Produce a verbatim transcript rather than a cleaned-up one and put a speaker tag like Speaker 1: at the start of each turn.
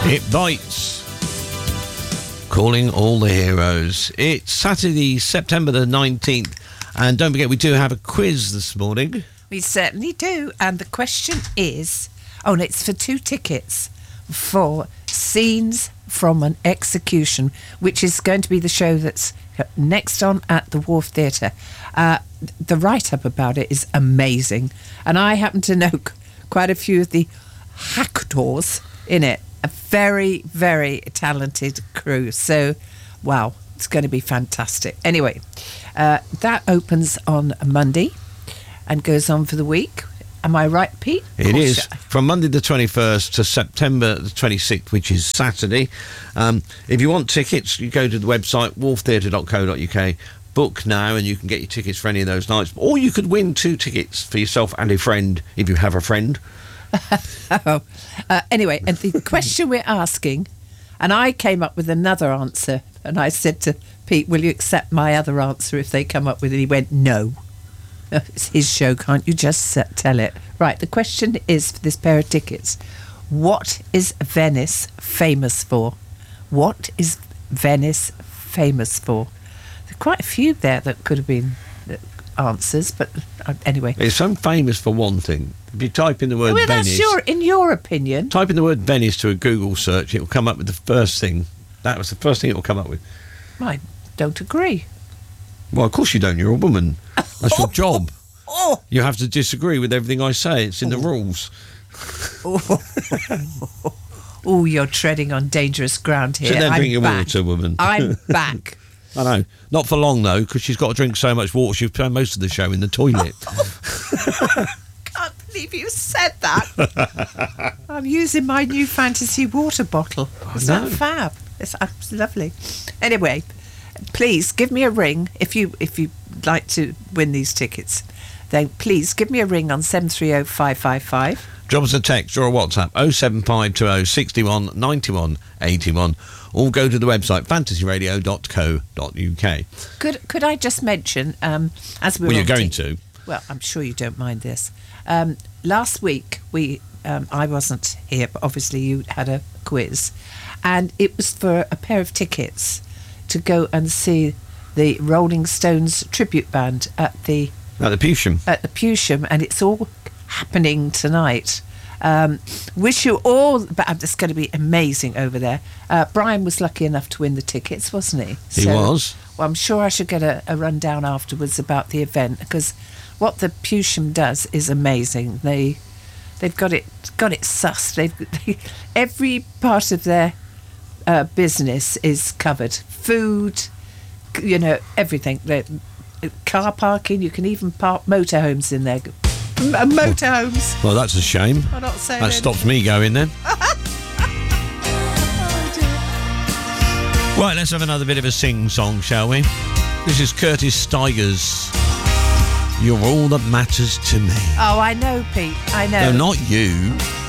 Speaker 1: It bites. Calling all the heroes. It's Saturday, September the nineteenth. And don't forget, we do have a quiz this morning.
Speaker 2: We certainly do. And the question is... Oh, no, it's for two tickets for Scenes from an Execution, which is going to be the show that's next on at the Wharf Theatre. Uh, the write-up about it is amazing. And I happen to know quite a few of the actors in it. A very, very talented crew. So, wow, it's going to be fantastic. Anyway, uh, that opens on Monday and goes on for the week. Am I right, Pete?
Speaker 1: It is. From Monday the twenty-first to September the twenty-sixth, which is Saturday. Um, if you want tickets, you go to the website, wharf theatre dot co dot uk. Book now and you can get your tickets for any of those nights. Or you could win two tickets for yourself and a friend, if you have a friend.
Speaker 2: oh. uh, anyway, and the question we're asking, and I came up with another answer, and I said to Pete, will you accept my other answer if they come up with it? He went, no. It's his show, can't you just tell it? Right, the question is for this pair of tickets, what is Venice famous for? What is Venice famous for? There are quite a few there that could have been answers, but uh, anyway.
Speaker 1: It's so famous for one thing. If you type in the word
Speaker 2: well,
Speaker 1: Venice...
Speaker 2: That's your, in your opinion.
Speaker 1: Type in the word Venice to a Google search, it will come up with the first thing. That was the first thing it will come up with.
Speaker 2: I don't agree.
Speaker 1: Well, of course you don't. You're a woman. That's your job.
Speaker 2: Oh.
Speaker 1: You have to disagree with everything I say. It's in the rules.
Speaker 2: Oh, oh, you're treading on dangerous ground here.
Speaker 1: Sit there and
Speaker 2: I'm
Speaker 1: drink your
Speaker 2: back.
Speaker 1: water, woman.
Speaker 2: I'm back.
Speaker 1: I know. Not for long, though, because she's got to drink so much water. She'll spend most of the show in the toilet.
Speaker 2: Can't believe you said that. I'm using my new fantasy water bottle. Is that fab? It's, it's lovely. Anyway, please give me a ring if you if you'd like to win these tickets. Then please give me a ring on seven three zero five five five.
Speaker 1: Drop us a text or a WhatsApp oh seven five two oh six one nine one eight one, or go to the website fantasy radio dot co dot uk.
Speaker 2: Could could I just mention, um, as we were
Speaker 1: well, you're going
Speaker 2: t-
Speaker 1: to.
Speaker 2: Well, I'm sure you don't mind this. Um, last week we um, I wasn't here, but obviously you had a quiz, and it was for a pair of tickets to go and see the Rolling Stones tribute band at the
Speaker 1: At the Pewsham.
Speaker 2: At the Pewsham, and it's all happening tonight. Um, wish you all, but it's going to be amazing over there. Uh, Brian was lucky enough to win the tickets, wasn't he?
Speaker 1: He so, was.
Speaker 2: Well, I'm sure I should get a, a rundown afterwards about the event, because what the Pewsham does is amazing. They, they've got it got it sussed. They've they, every part of their uh, business is covered. Food, you know, everything. They're, car parking, you can even park motorhomes in there. M- motorhomes.
Speaker 1: Well, that's a shame.
Speaker 2: I'm not saying
Speaker 1: that
Speaker 2: anything.
Speaker 1: Stops me going then.
Speaker 2: Oh, dear.
Speaker 1: Right, let's have another bit of a sing-song, shall we? This is Curtis Stigers. You're all that matters to me.
Speaker 2: Oh, I know, Pete. I know.
Speaker 1: No, not you.